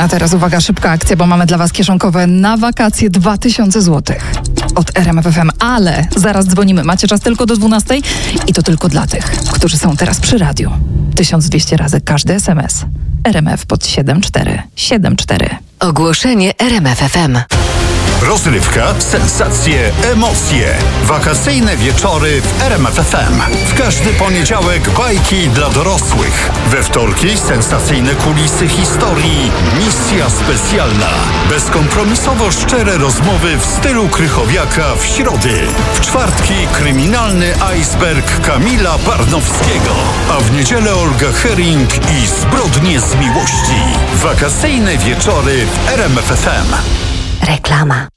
A teraz uwaga, szybka akcja, bo mamy dla Was kieszonkowe na wakacje 2000 zł od RMF FM, ale zaraz dzwonimy. Macie czas tylko do 12 i to tylko dla tych, którzy są teraz przy radiu. 1200 razy każdy SMS. RMF pod 7474. Ogłoszenie RMF FM. Rozrywka, sensacje, emocje. Wakacyjne wieczory w RMF FM. W każdy poniedziałek bajki dla dorosłych. We wtorki sensacyjne kulisy historii. Misja specjalna. Bezkompromisowo szczere rozmowy w stylu Krychowiaka w środy. W czwartki kryminalny iceberg Kamila Barnowskiego. A w niedzielę Olga Hering i Zbrodnie z miłości. Wakacyjne wieczory w RMF FM. Reklama.